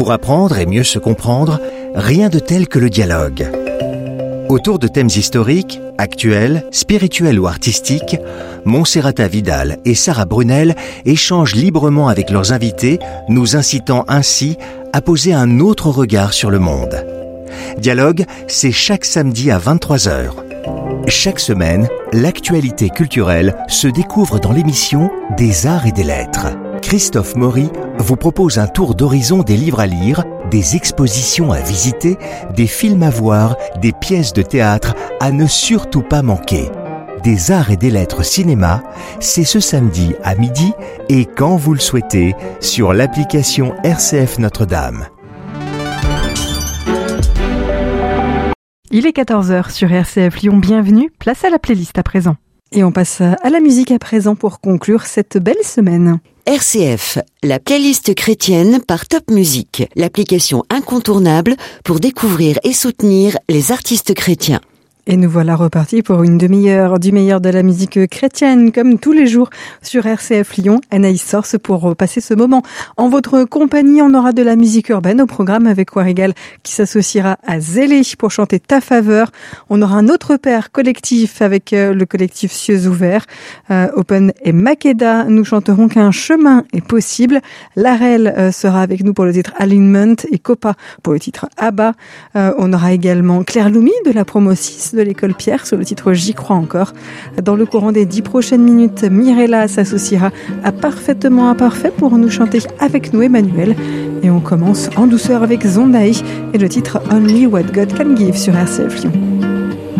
Pour apprendre et mieux se comprendre, rien de tel que le dialogue. Autour de thèmes historiques, actuels, spirituels ou artistiques, Monserrata Vidal et Sarah Brunel échangent librement avec leurs invités, nous incitant ainsi à poser un autre regard sur le monde. Dialogue, c'est chaque samedi à 23h. Chaque semaine, l'actualité culturelle se découvre dans l'émission Des Arts et des Lettres. Christophe Maury vous propose un tour d'horizon des livres à lire, des expositions à visiter, des films à voir, des pièces de théâtre à ne surtout pas manquer. Des Arts et des Lettres cinéma, c'est ce samedi à midi et quand vous le souhaitez sur l'application RCF Notre-Dame. Il est 14h sur RCF Lyon, bienvenue, place à la playlist à présent. Et on passe à la musique à présent pour conclure cette belle semaine. RCF, la playlist chrétienne par Top Music, l'application incontournable pour découvrir et soutenir les artistes chrétiens. Et nous voilà repartis pour une demi-heure du meilleur de la musique chrétienne, comme tous les jours sur RCF Lyon. Anaïs Source pour passer ce moment en votre compagnie. On aura de la musique urbaine au programme avec Warigal qui s'associera à Zélé pour chanter Ta Faveur. On aura un autre paire collectif avec le collectif Cieux Ouverts. Open et Makeda, nous chanterons qu'un chemin est possible. Larel sera avec nous pour le titre Alignment et Copa pour le titre Abba. On aura également Claire Loumi de la promo 6 de l'école Pierre sur le titre J'y crois encore. Dans le courant des 10 prochaines minutes, Mirella s'associera à Parfaitement Imparfait pour nous chanter avec nous Emmanuel. Et on commence en douceur avec Zondaï et le titre Only What God Can Give sur RCF Lyon.